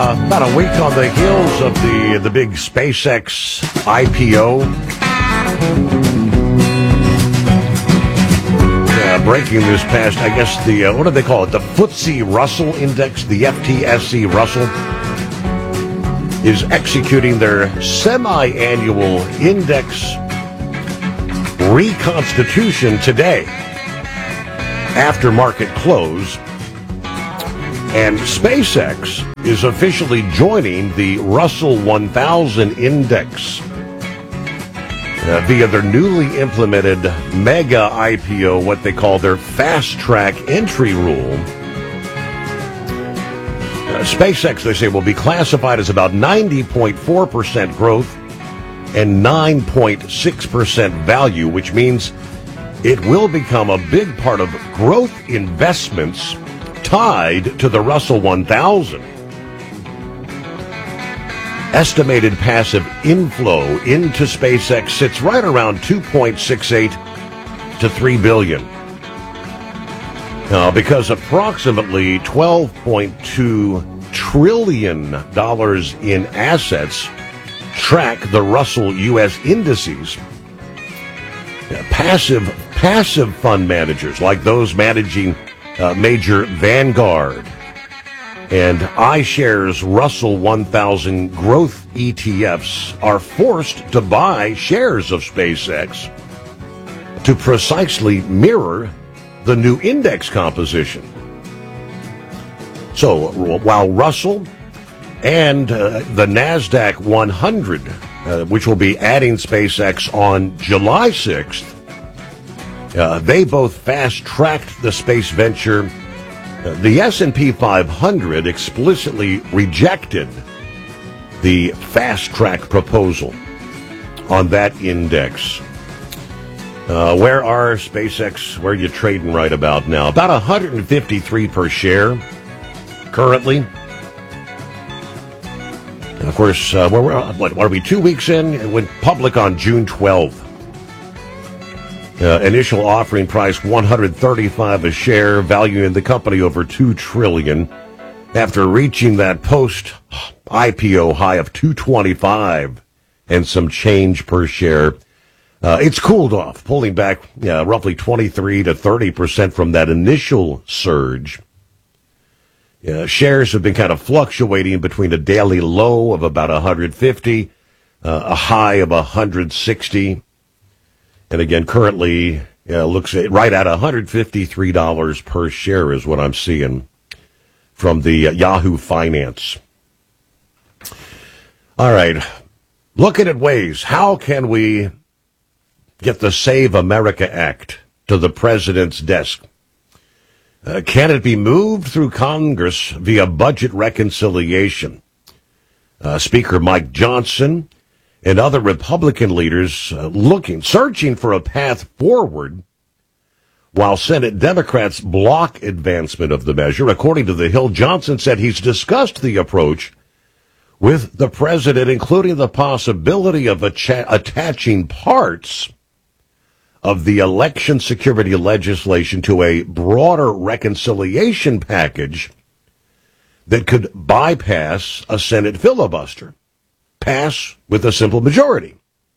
About a week on the heels of the big SpaceX IPO. Breaking this past, I guess, what do they call it? The FTSE Russell Index, the FTSE Russell, is executing their semi-annual index reconstitution today after market close. And SpaceX is officially joining the Russell 1000 Index via their newly implemented mega IPO, what they call their fast-track entry rule. SpaceX, they say, will be classified as about 90.4% growth and 9.6% value, which means it will become a big part of growth investments tied to the Russell 1000. Estimated passive inflow into SpaceX sits right around 2.68 to 3 billion. Now, because approximately $12.2 trillion in assets track the Russell U.S. indices, passive fund managers like those managing major Vanguard and iShares Russell 1000 growth ETFs are forced to buy shares of SpaceX to precisely mirror the new index composition. So while Russell and the NASDAQ 100, which will be adding SpaceX on July 6th, they both fast-tracked the space venture. The S&P 500 explicitly rejected the fast-track proposal on that index. Where are SpaceX? Where are you trading right about now? About 153 per share currently. And of course, what are we, 2 weeks in? It went public on June 12th. Initial offering price $135 a share, valuing the company over $2 trillion. After reaching that post-IPO high of $225 and some change per share, it's cooled off, pulling back roughly 23 to 30% from that initial surge. Shares have been kind of fluctuating between a daily low of about 150, a high of 160. And again, currently, looks right at $153 per share is what I'm seeing from the Yahoo Finance. All right. Looking at ways, how can we get the Save America Act to the president's desk? Can it be moved through Congress via budget reconciliation? Speaker Mike Johnson and other Republican leaders searching for a path forward, while Senate Democrats block advancement of the measure. According to The Hill, Johnson said he's discussed the approach with the president, including the possibility of attaching parts of the election security legislation to a broader reconciliation package that could bypass a Senate filibuster. Pass with a simple majority.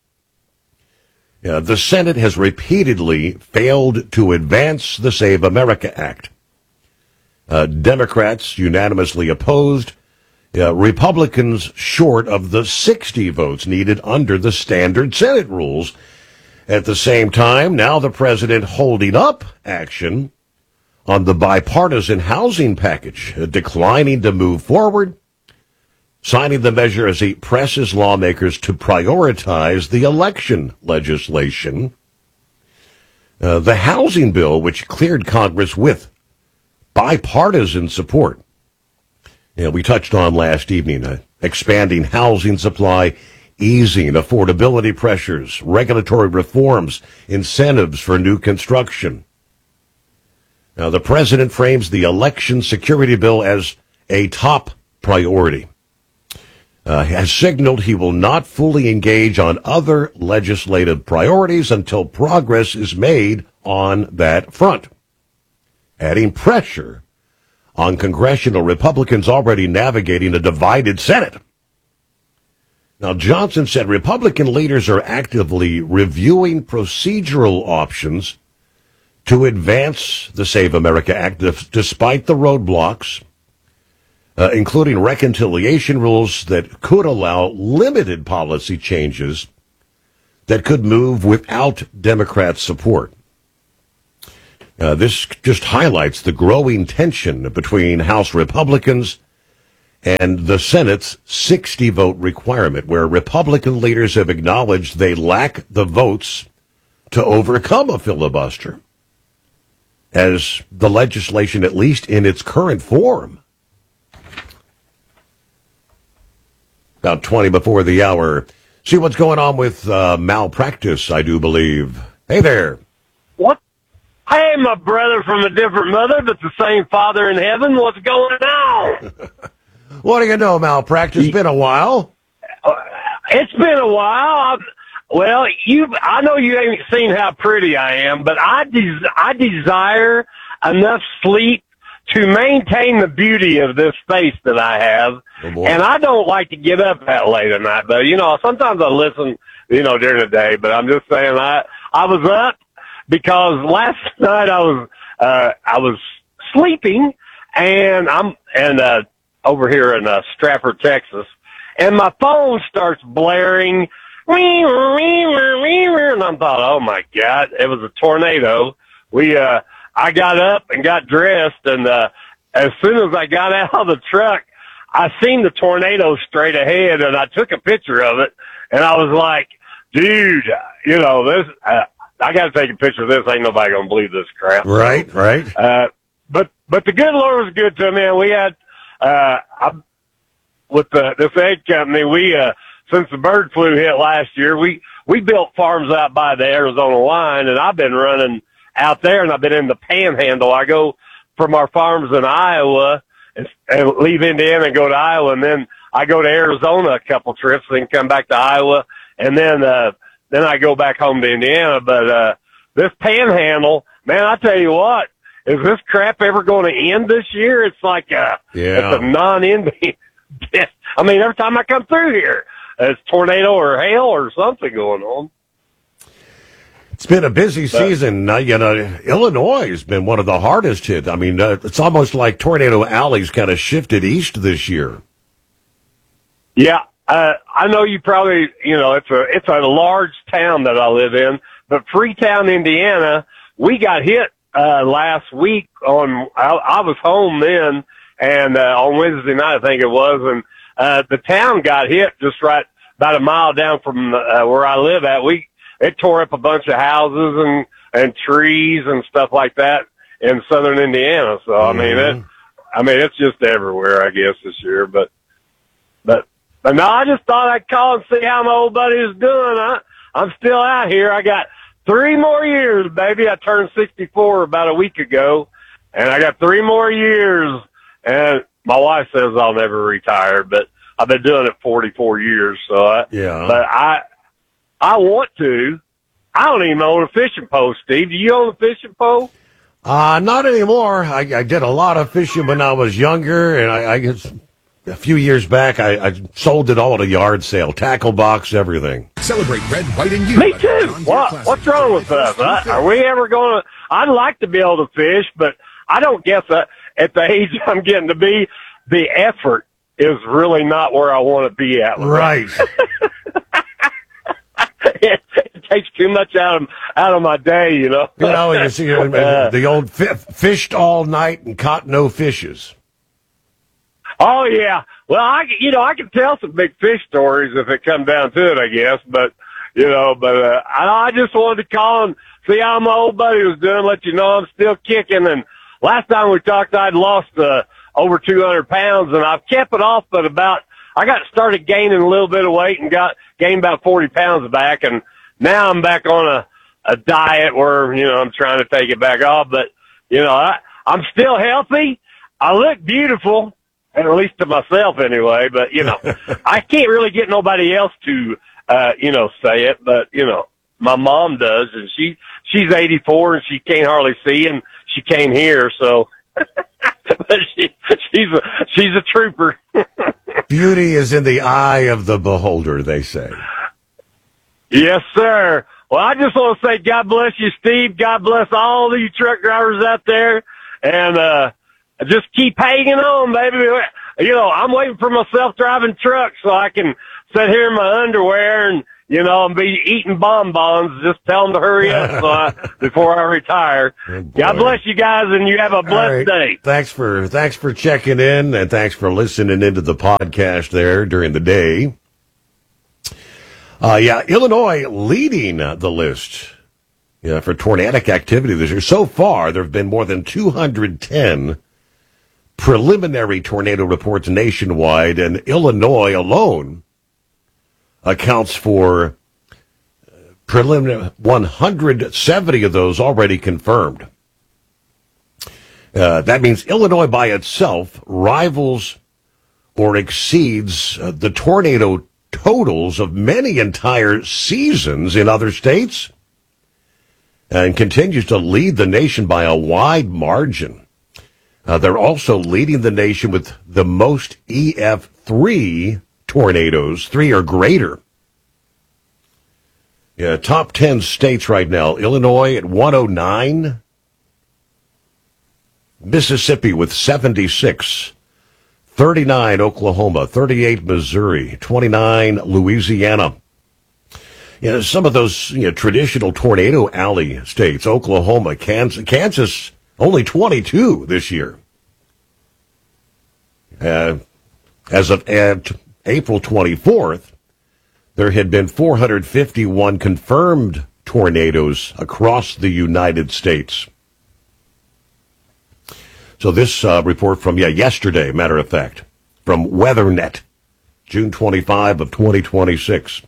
The Senate has repeatedly failed to advance the Save America Act. Democrats unanimously opposed, Republicans short of the 60 votes needed under the standard Senate rules. At the same time, now the president holding up action on the bipartisan housing package, declining to move forward, signing the measure as he presses lawmakers to prioritize the election legislation. The housing bill, which cleared Congress with bipartisan support, we touched on last evening, expanding housing supply, easing affordability pressures, regulatory reforms, incentives for new construction. Now, the president frames the election security bill as a top priority. Has signaled he will not fully engage on other legislative priorities until progress is made on that front, adding pressure on congressional Republicans already navigating a divided Senate. Now, Johnson said Republican leaders are actively reviewing procedural options to advance the Save America Act despite the roadblocks, including reconciliation rules that could allow limited policy changes that could move without Democrat support. This just highlights the growing tension between House Republicans and the Senate's 60-vote requirement, where Republican leaders have acknowledged they lack the votes to overcome a filibuster, as the legislation, at least in its current form. About 20 before the hour. See what's going on with malpractice, I do believe. Hey there. What? Hey, my brother from a different mother, but the same Father in heaven. What's going on? What do you know, malpractice? It's been a while. It's been a while. I know you ain't seen how pretty I am, but I desire enough sleep to maintain the beauty of this face that I have. Oh, and I don't like to get up that late at night, but sometimes I listen, during the day, but I'm just saying I was up because last night I was sleeping and I'm over here in Stratford, Texas, and my phone starts blaring, and I thought, oh my God, it was a tornado. I got up and got dressed, and as soon as I got out of the truck, I seen the tornado straight ahead, and I took a picture of it, and I was like, dude, this, I got to take a picture of this. Ain't nobody gonna believe this crap. Right. But the good Lord was good to me, and we had, with this egg company, since the bird flu hit last year, we built farms out by the Arizona line, and I've been running out there, and I've been in the Panhandle. I go from our farms in Iowa and leave Indiana and go to Iowa, and then I go to Arizona a couple trips, then come back to Iowa, and then I go back home to Indiana. But this Panhandle, man, I tell you what, is this crap ever going to end this year? It's like it's a non-ending. I mean, every time I come through here, it's tornado or hail or something going on. It's been a busy season. Illinois has been one of the hardest hit. I mean, it's almost like Tornado Alley's kind of shifted east this year. Yeah, I know you probably, it's a large town that I live in, but Freetown, Indiana, we got hit last week I was home then, and on Wednesday night, I think it was, and the town got hit just right about a mile down from where I live at. It tore up a bunch of houses and trees and stuff like that in southern Indiana. So I mean it's just everywhere, I guess, this year. But no, I just thought I'd call and see how my old buddy is doing. I'm still out here. I got 3 more years, baby. I turned 64 about a week ago, and I got 3 more years. And my wife says I'll never retire, but I've been doing it 44 years. So but I want to. I don't even own a fishing pole, Steve. Do you own a fishing pole? Not anymore. I did a lot of fishing when I was younger, and I guess a few years back, I sold it all at a yard sale. Tackle box, everything. Celebrate red, white, and you. Me too. What's wrong with us? Are we ever going to? I'd like to be able to fish, but I don't guess at the age I'm getting to be, the effort is really not where I want to be at. Right. It takes too much out of my day, You see the old fished all night and caught no fishes. Oh yeah. Well, I can tell some big fish stories if it comes down to it, I guess. But I just wanted to call and see how my old buddy was doing. Let you know I'm still kicking. And last time we talked, I'd lost over 200 pounds, and I've kept it off, but I got started gaining a little bit of weight and gained about 40 pounds back, and now I'm back on a diet where, I'm trying to take it back off, but, I'm still healthy. I look beautiful, at least to myself anyway, but, I can't really get nobody else to, say it, but, my mom does, and she's 84 and she can't hardly see, and she came here, so but she's a trooper. Beauty is in the eye of the beholder, they say. Yes, sir. Well, I just want to say God bless you, Steve. God bless all of you truck drivers out there. And just keep hanging on, baby. You know, I'm waiting for my self-driving truck so I can sit here in my underwear and, you know, and be eating bonbons. Just tell them to hurry up before I retire. Oh, God bless you guys, and you have a blessed day. Thanks for checking in, and thanks for listening into the podcast there during the day. Illinois leading the list for tornadic activity this year. So far, there have been more than 210 preliminary tornado reports nationwide, and Illinois alone accounts for preliminary 170 of those already confirmed. That means Illinois by itself rivals or exceeds the tornado totals of many entire seasons in other states, and continues to lead the nation by a wide margin. They're also leading the nation with the most EF3 tornadoes, 3 or greater. Top 10 states right now: Illinois at 109, Mississippi with 76, 39 Oklahoma, 38 Missouri, 29 Louisiana. Some of those traditional tornado alley states: Oklahoma, Kansas only 22 this year. As of April 24th, there had been 451 confirmed tornadoes across the United States. So this report from yesterday, matter of fact, from WeatherNet, June 25 of 2026.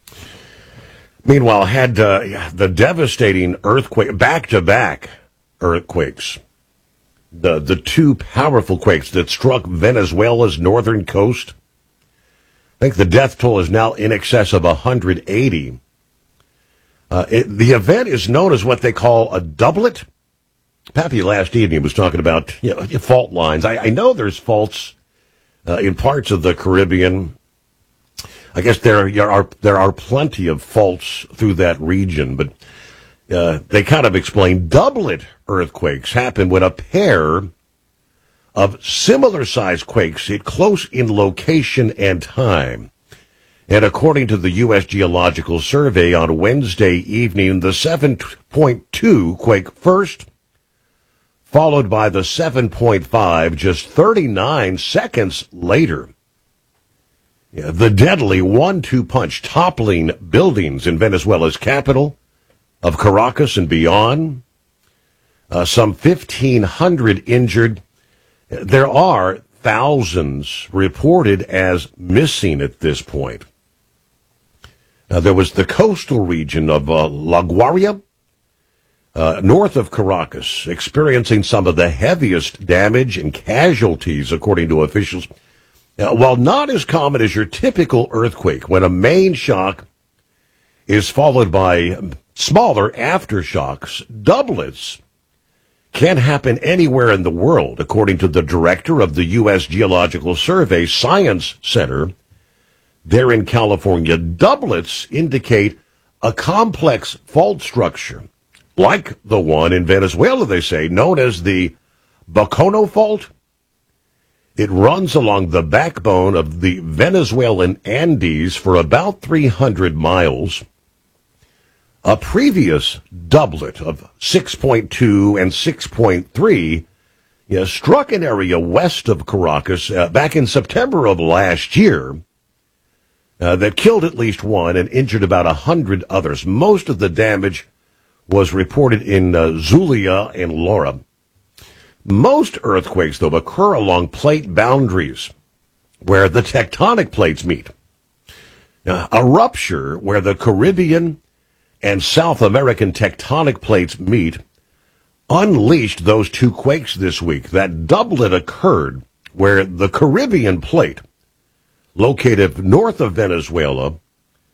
Meanwhile, had the devastating earthquake, back-to-back earthquakes, the two powerful quakes that struck Venezuela's northern coast. I think the death toll is now in excess of 180. The event is known as what they call a doublet. Pappy last evening was talking about fault lines. I know there's faults in parts of the Caribbean. I guess there are plenty of faults through that region, but they kind of explain doublet earthquakes happen when a pair of similar-sized quakes hit close in location and time. And according to the U.S. Geological Survey on Wednesday evening, the 7.2 quake first, followed by the 7.5 just 39 seconds later. The deadly 1-2 punch toppling buildings in Venezuela's capital of Caracas and beyond. Some 1,500 injured. There are thousands reported as missing at this point. There was the coastal region of La Guaira, north of Caracas, experiencing some of the heaviest damage and casualties, according to officials. While not as common as your typical earthquake, when a main shock is followed by smaller aftershocks, doublets can happen anywhere in the world, according to the director of the U.S. Geological Survey Science Center there in California. Doublets indicate a complex fault structure, like the one in Venezuela, they say, known as the Bacono Fault. It runs along the backbone of the Venezuelan Andes for about 300 miles. A previous doublet of 6.2 and 6.3 struck an area west of Caracas back in September of last year that killed at least one and injured about 100 others. Most of the damage was reported in Zulia and Laura. Most earthquakes, though, occur along plate boundaries where the tectonic plates meet. A rupture where the Caribbean and South American tectonic plates meet unleashed those two quakes this week. That doublet occurred where the Caribbean plate, located north of Venezuela,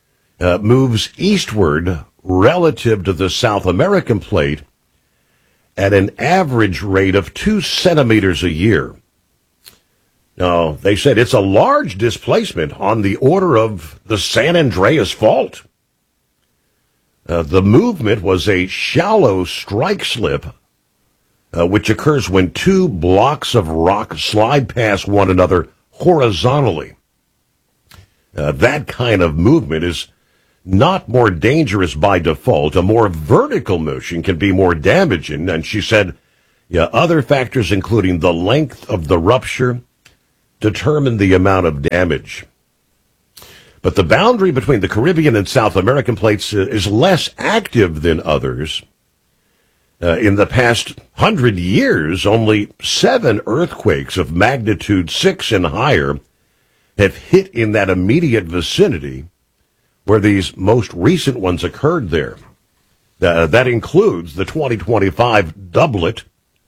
moves eastward relative to the South American plate at an average rate of 2 centimeters a year. Now, they said it's a large displacement on the order of the San Andreas Fault. The movement was a shallow strike slip, which occurs when two blocks of rock slide past one another horizontally. That kind of movement is not more dangerous by default. A more vertical motion can be more damaging. And she said, other factors, including the length of the rupture, determine the amount of damage. But the boundary between the Caribbean and South American plates is less active than others. In the past 100 years, only 7 earthquakes of magnitude 6 and higher have hit in that immediate vicinity where these most recent ones occurred there. That includes the 2025 doublet.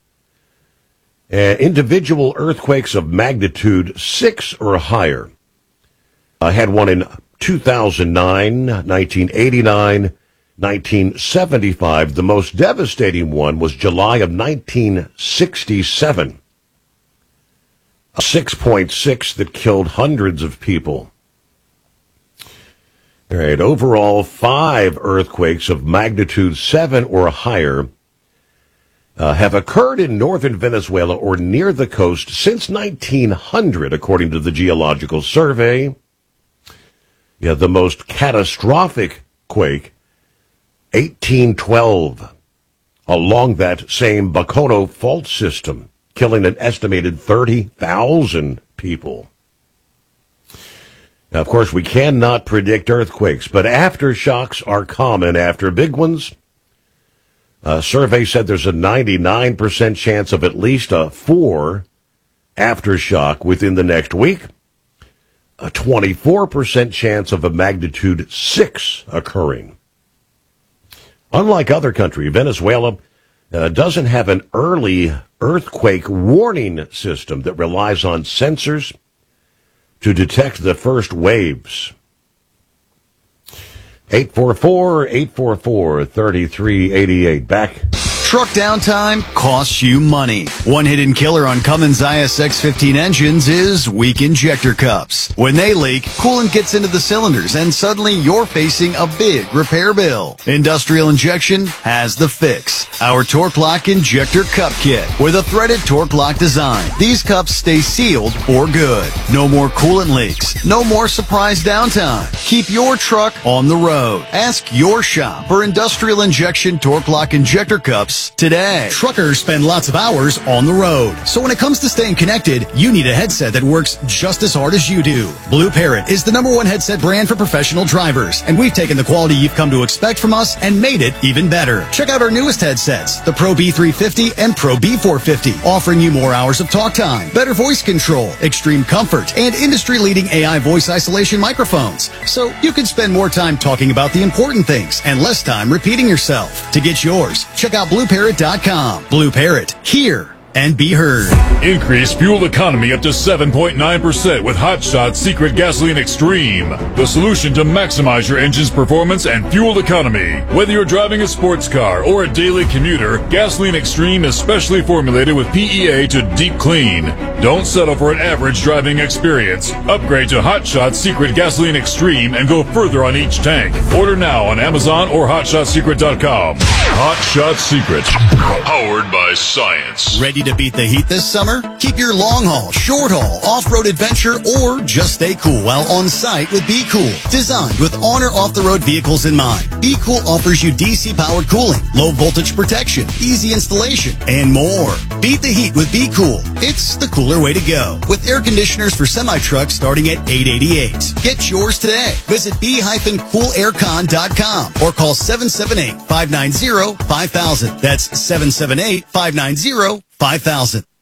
Individual earthquakes of magnitude 6 or higher had one in 2009, 1989, 1975. The most devastating one was July of 1967. A 6.6 that killed hundreds of people. All right, overall, 5 earthquakes of magnitude 7 or higher have occurred in northern Venezuela or near the coast since 1900, according to the Geological Survey. The most catastrophic quake, 1812, along that same Bacono fault system, killing an estimated 30,000 people. Now, of course, we cannot predict earthquakes, but aftershocks are common after big ones. A survey said there's a 99% chance of at least a 4 aftershock within the next week, a 24% chance of a magnitude 6 occurring. Unlike other countries, Venezuela doesn't have an early earthquake warning system that relies on sensors to detect the first waves. 844-844-3388. Back. Truck downtime costs you money. One hidden killer on Cummins ISX-15 engines is weak injector cups. When they leak, coolant gets into the cylinders and suddenly you're facing a big repair bill. Industrial Injection has the fix. Our Torque Lock Injector Cup Kit with a threaded Torque Lock design. These cups stay sealed for good. No more coolant leaks. No more surprise downtime. Keep your truck on the road. Ask your shop for Industrial Injection Torque Lock Injector Cups today. Truckers spend lots of hours on the road. So when it comes to staying connected, you need a headset that works just as hard as you do. Blue Parrot is the #1 headset brand for professional drivers, and we've taken the quality you've come to expect from us and made it even better. Check out our newest headsets, the Pro B350 and Pro B450, offering you more hours of talk time, better voice control, extreme comfort, and industry-leading AI voice isolation microphones. So you can spend more time talking about the important things and less time repeating yourself. To get yours, check out BlueParrot.com. Blue Parrot, hear and be heard. Increase fuel economy up to 7.9% with Hot Shot Secret Gasoline Extreme. The solution to maximize your engine's performance and fuel economy. Whether you're driving a sports car or a daily commuter, Gasoline Extreme is specially formulated with PEA to deep clean. Don't settle for an average driving experience. Upgrade to Hot Shot Secret Gasoline Extreme and go further on each tank. Order now on Amazon or HotShotSecret.com. Hot Shot Secret. Powered by science. Ready to beat the heat this summer? Keep your long haul, short haul, off-road adventure, or just stay cool while on site with Be Cool. Designed with on or off-the-road vehicles in mind, Be Cool offers you DC-powered cooling, low voltage protection, easy installation, and more. Beat the heat with Be Cool. It's the cooler way to go. With air conditioners for semi-trucks starting at $888. Get yours today. Visit b-coolaircon.com or call 778-590-5000. That's 778-590-5000.